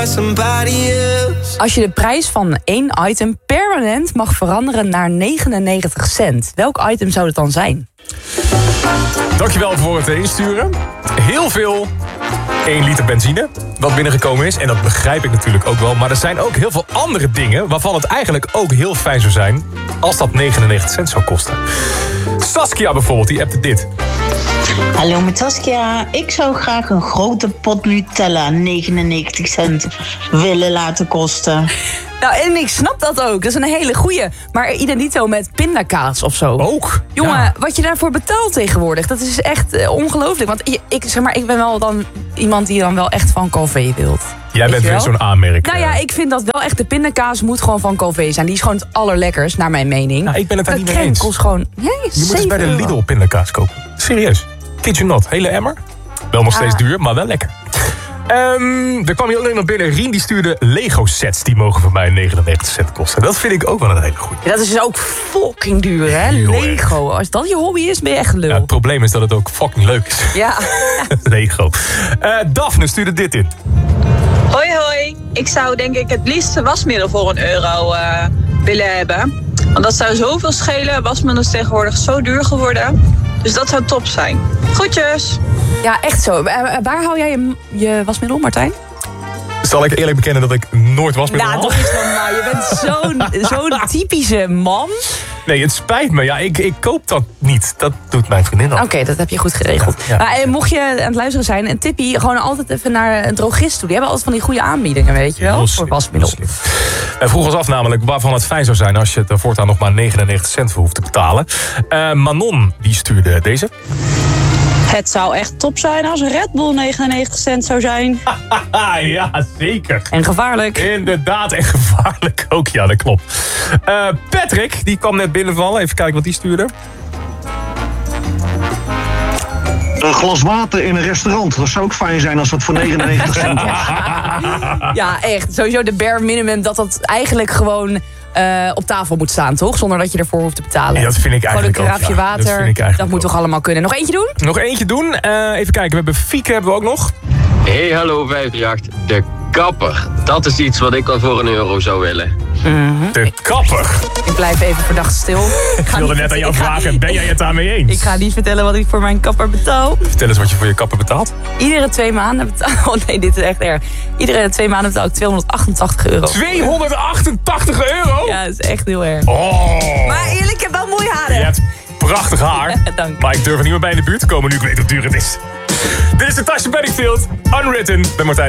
Als je de prijs van één item permanent mag veranderen naar 99 cent... welk item zou het dan zijn? Dankjewel voor het insturen. Heel veel 1 liter benzine wat binnengekomen is. En dat begrijp ik natuurlijk ook wel. Maar er zijn ook heel veel andere dingen waarvan het eigenlijk ook heel fijn zou zijn als dat 99 cent zou kosten. Saskia bijvoorbeeld, die appte dit. Hallo met Saskia. Ik zou graag een grote pot Nutella 99 cent willen laten kosten. Nou, en ik snap dat ook. Dat is een hele goeie. Maar identito met pindakaas of zo. Ook? Jongen, ja. Wat je daarvoor betaalt tegenwoordig, dat is echt ongelooflijk. Want ik ben wel dan iemand die dan wel echt van Calvé wilt. Jij bent weer zo'n aanmerk. Nou ja, ik vind dat wel echt. De pindakaas moet gewoon van Calvé zijn. Die is gewoon het allerlekkers, naar mijn mening. Nou, ik ben het daar niet mee eens. Kost gewoon, je moet eens bij de Lidl pindakaas kopen. Serieus. Kid you not. Hele emmer. Wel nog steeds duur, maar wel lekker. Er kwam hier alleen nog binnen. Rien die stuurde Lego sets. Die mogen voor mij 99 cent kosten. Dat vind ik ook wel een hele goeie. Ja, dat is dus ook fucking duur, hè? Heel Lego. Als dat je hobby is, ben je echt een lul. Ja, het probleem is dat het ook fucking leuk is. Ja. Lego. Daphne stuurde dit in. Hoi hoi. Ik zou denk ik het liefst wasmiddel voor €1 willen hebben. Want dat zou zoveel schelen. Wasmiddel is tegenwoordig zo duur geworden. Dus dat zou top zijn. Groetjes. Ja, echt zo. Waar hou jij je wasmiddel, Martijn? Zal ik eerlijk bekennen dat ik nooit wasmiddel haal? Nou, dat is normaal. Je bent zo'n typische man. Nee, het spijt me. Ja, ik koop dat niet. Dat doet mijn vriendin al. Oké, dat heb je goed geregeld. Ja. Maar mocht je aan het luisteren zijn, een tippie, gewoon altijd even naar een drogist toe. Die hebben altijd van die goede aanbiedingen, weet je wel? Heel voor slim, wasmiddel. heel slim. Wij vroegen ons af namelijk waarvan het fijn zou zijn als je er voortaan nog maar 99 cent voor hoeft te betalen. Manon, die stuurde deze. Het zou echt top zijn als Red Bull 99 cent zou zijn. Ja, zeker. En gevaarlijk. Inderdaad, en gevaarlijk ook. Ja, dat klopt. Patrick, die kwam net binnenvallen. Even kijken wat die stuurde. Een glas water in een restaurant. Dat zou ook fijn zijn als dat voor 99 cent was. Ja, echt. Sowieso de bare minimum dat eigenlijk gewoon op tafel moet staan, toch? Zonder dat je ervoor hoeft te betalen. Ja, dat vind ik eigenlijk ook. Gewoon een karaafje water. Dat moet toch allemaal kunnen. Nog eentje doen? Nog eentje doen. Even kijken, we hebben Fieke hebben we ook nog. Hey, hallo 538. De kapper. Dat is iets wat ik wel voor €1 zou willen. De kapper. Ik blijf even verdacht stil. Ik wilde net aan jou vragen, ben jij het daarmee eens? Ik ga niet vertellen wat ik voor mijn kapper betaal. Vertel eens wat je voor je kapper betaalt. Iedere 2 maanden betaal... Oh nee, dit is echt erg. Iedere 2 maanden betaal ik €288. €288? Ja, dat is echt heel erg. Oh. Maar eerlijk, ik heb wel mooie haren. Je hebt prachtig haar. Dank. Maar ik durf er niet meer bij in de buurt te komen nu ik weet hoe duur het is. Dit is de Tasje Bedingfield. Unwritten. Bij Martijn.